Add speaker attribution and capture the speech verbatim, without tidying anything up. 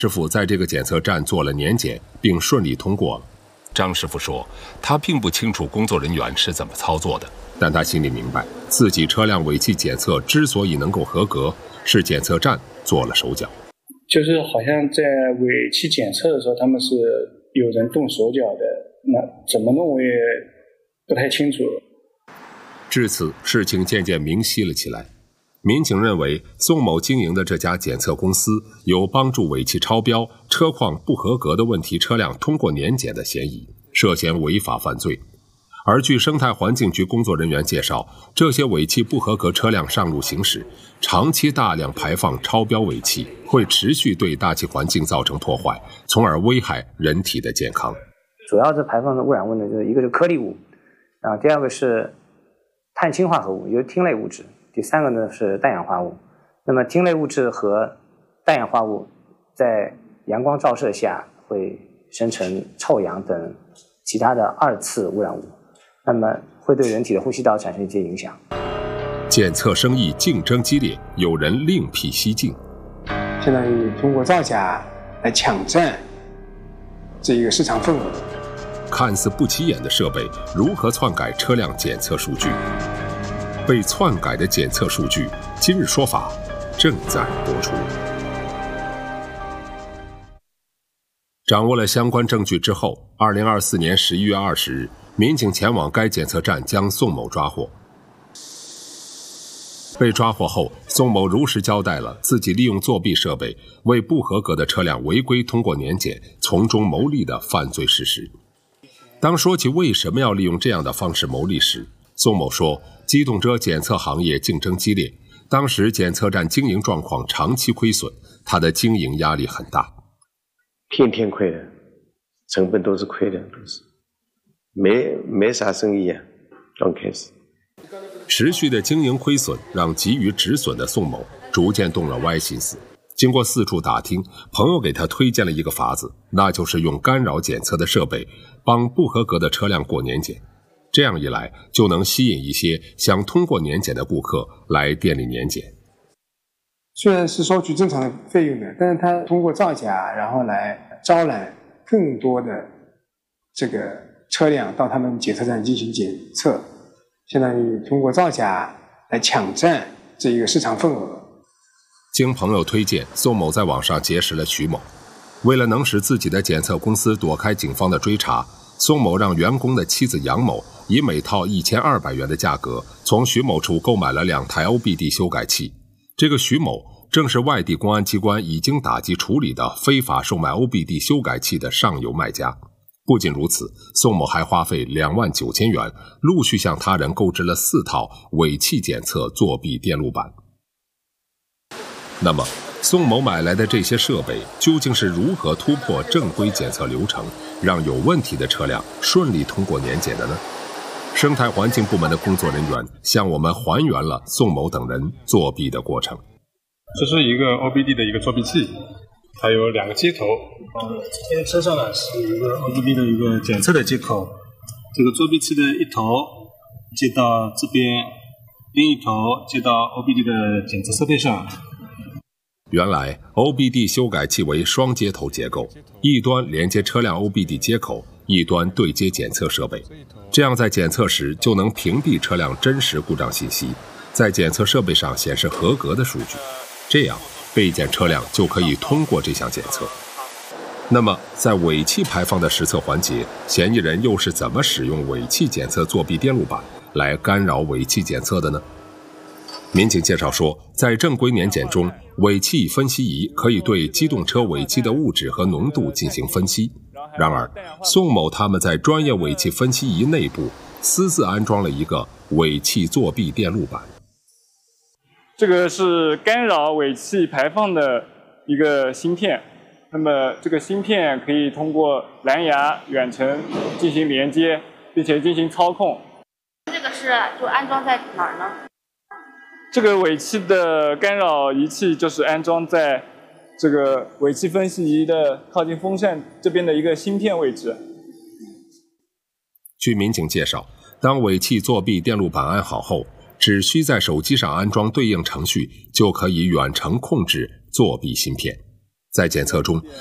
Speaker 1: 师傅在这个检测站做了年检，并顺利通过了。张师傅说，他并不清楚工作人员是怎么操作的，但他心里明白，自己车辆尾气检测之所以能够合格，是检测站做了手脚。
Speaker 2: 就是好像在尾气检测的时候，他们是有人动手脚的，那怎么弄我也不太清楚。
Speaker 1: 至此，事情渐渐明晰了起来。民警认为，宋某经营的这家检测公司有帮助尾气超标、车况不合格的问题车辆通过年检的嫌疑，涉嫌违法犯罪。而据生态环境局工作人员介绍，这些尾气不合格车辆上路行驶，长期大量排放超标尾气，会持续对大气环境造成破坏，从而危害人体的健康。
Speaker 3: 主要是排放的污染物呢，就是一个是颗粒物，然后第二个是碳氢化合物，也就是烃类物质。第三个呢是氮氧化物。那么烃类物质和氮氧化物在阳光照射下会生成臭氧等其他的二次污染物，那么会对人体的呼吸道产生一些影响。
Speaker 1: 检测生意竞争激烈，有人另辟蹊径，
Speaker 4: 相当于通过造假来抢占这一个市场份额。
Speaker 1: 看似不起眼的设备如何篡改车辆检测数据？被篡改的检测数据，今日说法正在播出。掌握了相关证据之后，二零二四年十一月二十日，民警前往该检测站将宋某抓获。被抓获后，宋某如实交代了自己利用作弊设备为不合格的车辆违规通过年检，从中牟利的犯罪事实。当说起为什么要利用这样的方式牟利时，宋某说，机动车检测行业竞争激烈，当时检测站经营状况长期亏损，他的经营压力很大。
Speaker 5: 天天亏的，成本都是亏的，都是没没啥生意啊，刚开始。
Speaker 1: 持续的经营亏损让急于止损的宋某逐渐动了歪心思。经过四处打听，朋友给他推荐了一个法子，那就是用干扰检测的设备帮不合格的车辆过年检。这样一来，就能吸引一些想通过年检的顾客来店里年检。
Speaker 4: 虽然是收取正常的费用的，但是他通过造假，然后来招揽更多的这个车辆到他们检测站进行检测，相当于通过造假来抢占这一个市场份额。
Speaker 1: 经朋友推荐，宋某在网上结识了徐某。为了能使自己的检测公司躲开警方的追查，宋某让员工的妻子杨某以每套一千二百元的价格，从徐某处购买了两台 O B D 修改器。这个徐某正是外地公安机关已经打击处理的非法售卖 O B D 修改器的上游卖家。不仅如此，宋某还花费两万九千元，陆续向他人购置了四套尾气检测作弊电路板。那么，宋某买来的这些设备究竟是如何突破正规检测流程，让有问题的车辆顺利通过年检的呢？生态环境部门的工作人员向我们还原了宋某等人作弊的过程。
Speaker 6: 这是一个 O B D 的一个作弊器，它有两个接头。
Speaker 7: 这边车上呢是一个 O B D 的一个检测的接口，这个作弊器的一头接到这边，另一头接到 O B D 的检测设备上。
Speaker 1: 原来 O B D 修改器为双接头结构，一端连接车辆 O B D 接口，一端对接检测设备，这样在检测时就能屏蔽车辆真实故障信息，在检测设备上显示合格的数据，这样被检车辆就可以通过这项检测。那么在尾气排放的实测环节，嫌疑人又是怎么使用尾气检测作弊电路板来干扰尾气检测的呢？民警介绍说，在正规年检中，尾气分析仪可以对机动车尾气的物质和浓度进行分析。然而，宋某他们在专业尾气分析仪内部私自安装了一个尾气作弊电路板。
Speaker 8: 这个是干扰尾气排放的一个芯片，那么这个芯片可以通过蓝牙远程进行连接，并且进行操控。
Speaker 9: 这个是就安装在哪儿呢？
Speaker 8: 这个尾气的干扰仪器就是安装在这个尾气分析仪的靠近风扇这边的一个芯片位置。
Speaker 1: 据民警介绍，当尾气作弊电路板安好后，只需在手机上安装对应程序，就可以远程控制作弊芯片。 在检测中，